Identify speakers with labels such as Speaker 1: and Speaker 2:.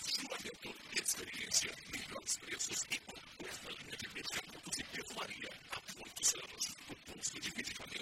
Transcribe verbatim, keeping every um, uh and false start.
Speaker 1: produtos de lamento, experiência, melhores preços e completa linha de medicamentos e perfumaria há muitos anos. O posto de medicamentos